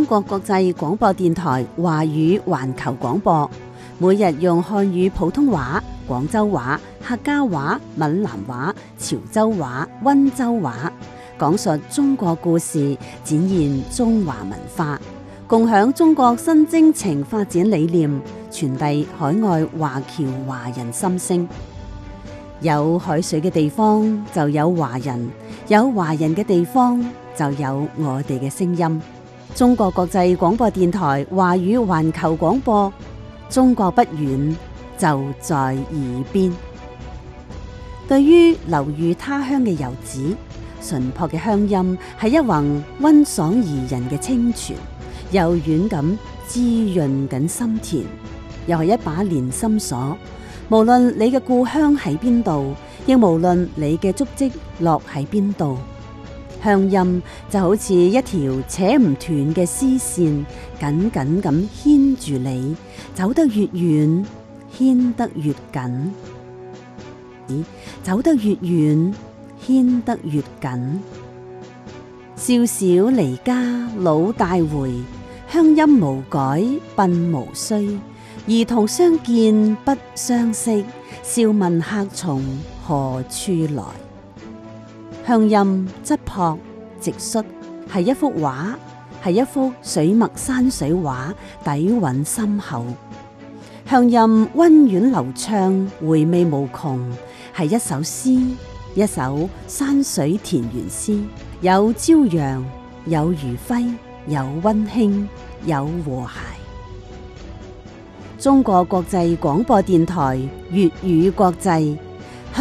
國國際廣播電台華語環球廣播，每日用漢語普通話、廣州話、客家話、閩南話、潮州話、溫州話，講述中國故事，展現中華文化，共享中國新征程發展理念，傳遞海外華僑華人心聲。有海水嘅地方就有華人，有華人嘅地方就有我哋嘅聲音。中國國際廣播電台華語環球廣播，中國不遠，就在耳邊。對於流寓他鄉嘅遊子，淳樸嘅鄉音係一泓溫爽宜人嘅清泉，柔軟咁滋潤緊心田，又係一把連心鎖。無論你嘅故鄉喺邊度，亦無論你嘅足跡落喺邊度，鄉音就好似一條扯唔斷嘅絲線，緊緊咁牽住你，走得越遠，牽得越緊。走得越遠，牽得越緊。少小離家老大回，鄉音無改鬢無須。兒童相見不相識，笑問客從何處來。鄉音質樸直率，係一幅畫，係一幅水墨山水畫，底蘊深厚。鄉音溫婉流暢，回味無窮，係一首詩，一首山水田園詩，有朝陽，有餘暉，有溫馨，有和諧。中國國際廣播電台粵語國際